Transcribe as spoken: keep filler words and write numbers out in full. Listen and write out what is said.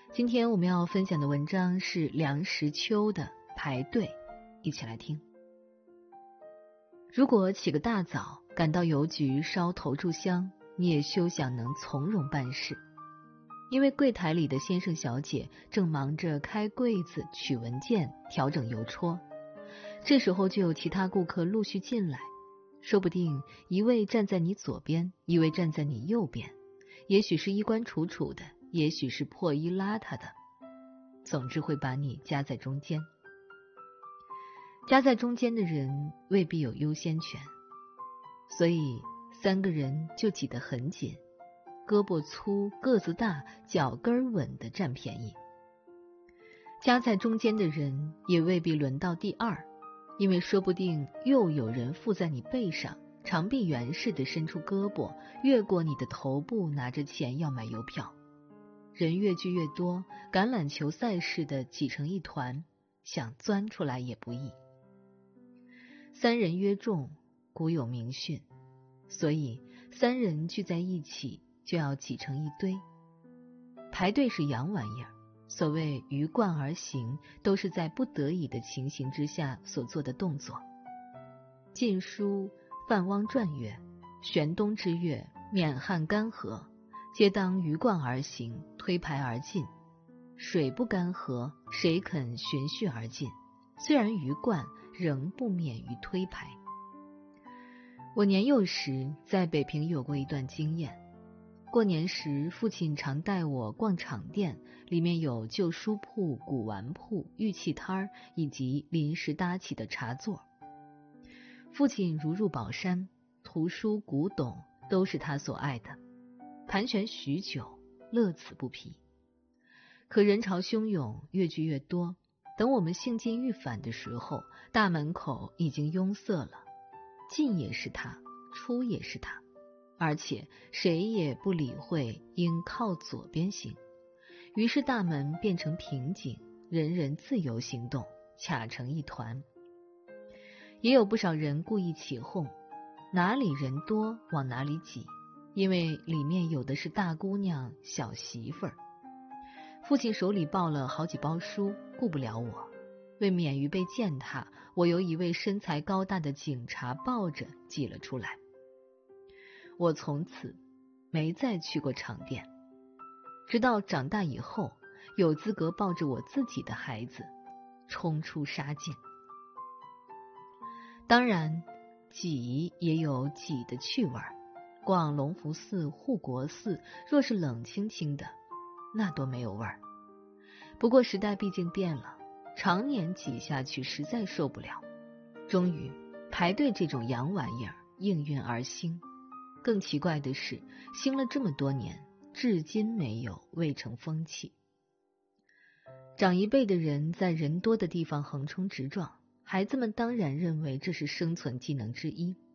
今天我们要分享的文章是梁实秋的《排队》，一起来听。如果起个大早赶到邮局烧头炷香，你也休想能从容办事，因为柜台里的先生小姐正忙着开柜子、取文件、调整邮戳，这时候就有其他顾客陆续进来，说不定一位站在你左边，一位站在你右边，也许是衣冠楚楚的，也许是破衣邋遢的，总之会把你夹在中间。夹在中间的人未必有优先权，所以三个人就挤得很紧，胳膊粗、个子大、脚跟稳的占便宜。夹在中间的人也未必轮到第二，因为说不定又有人附在你背上，长臂猿似的伸出胳膊，越过你的头部，拿着钱要买邮票。人越聚越多，橄榄球赛似的挤成一团，想钻出来也不易。三人约众，古有名训，所以三人聚在一起就要挤成一堆。排队是洋玩意儿，所谓鱼贯而行，都是在不得已的情形之下所做的动作。晋书范汪传曰：玄冬之月，免旱干涸，皆当鱼贯而行，推排而进。水不干涸，谁肯循序而进？虽然鱼贯，仍不免于推排。我年幼时在北平有过一段经验，过年时父亲常带我逛场店，里面有旧书铺、古玩铺、玉器摊以及临时搭起的茶座。父亲如入宝山，图书古董都是他所爱的，盘旋许久，乐此不疲。可人潮汹涌，越聚越多，等我们兴尽欲返的时候，大门口已经拥塞了，进也是他，出也是他，而且谁也不理会应靠左边行，于是大门变成瓶颈，人人自由行动，卡成一团。也有不少人故意起哄，哪里人多往哪里挤，因为里面有的是大姑娘、小媳妇儿。父亲手里抱了好几包书，顾不了我，为免于被践踏，我由一位身材高大的警察抱着挤了出来。我从此没再去过场店，直到长大以后，有资格抱着我自己的孩子冲出杀境。当然，挤也有挤的趣味，逛隆福寺、护国寺，若是冷清清的，那多没有味儿。不过时代毕竟变了，常年挤下去实在受不了，终于排队这种洋玩意儿应运而兴。更奇怪的是，兴了这么多年，至今没有未成风气。长一辈的人在人多的地方横冲直撞，孩子们当然认为这是生存技能之一，